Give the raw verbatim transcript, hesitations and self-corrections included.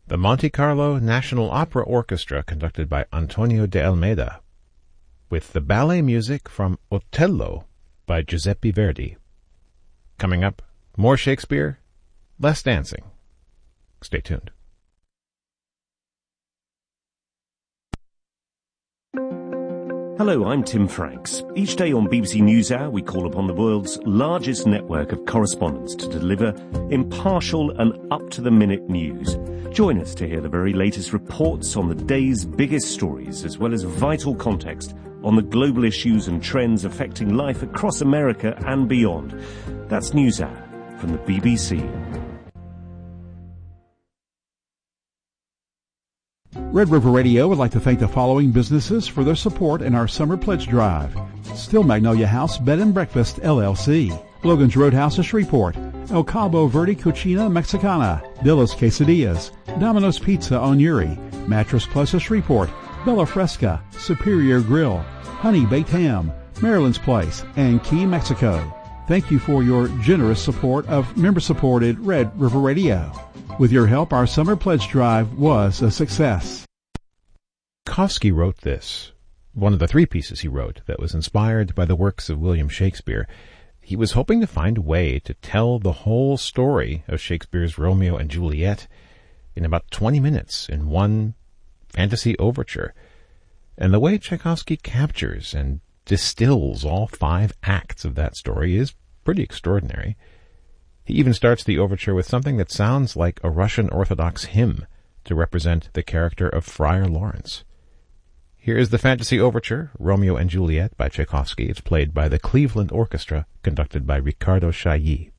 The Monte Carlo National Opera Orchestra, conducted by Antonio de Almeida, with the ballet music from Otello by Giuseppe Verdi. Coming up, more Shakespeare, less dancing. Stay tuned. Hello, I'm Tim Franks. Each day on B B C NewsHour, we call upon the world's largest network of correspondents to deliver impartial and up-to-the-minute news. Join us to hear the very latest reports on the day's biggest stories, as well as vital context on the global issues and trends affecting life across America and beyond. That's NewsHour from the B B C. Red River Radio would like to thank the following businesses for their support in our summer pledge drive. Still Magnolia House Bed and Breakfast, L L C. Logan's Roadhouse of Shreveport. El Cabo Verde Cucina Mexicana. Dilla's Quesadillas. Domino's Pizza on Uri. Mattress Plus of Shreveport. Bella Fresca. Superior Grill. Honey Baked Ham. Maryland's Place. And Key, Mexico. Thank you for your generous support of member-supported Red River Radio. With your help, our summer pledge drive was a success. Tchaikovsky wrote this, one of the three pieces he wrote that was inspired by the works of William Shakespeare. He was hoping to find a way to tell the whole story of Shakespeare's Romeo and Juliet in about twenty minutes in one fantasy overture. And the way Tchaikovsky captures and distills all five acts of that story is pretty extraordinary. He even starts the overture with something that sounds like a Russian Orthodox hymn to represent the character of Friar Lawrence. Here is the fantasy overture, Romeo and Juliet by Tchaikovsky. It's played by the Cleveland Orchestra, conducted by Ricardo Chailly.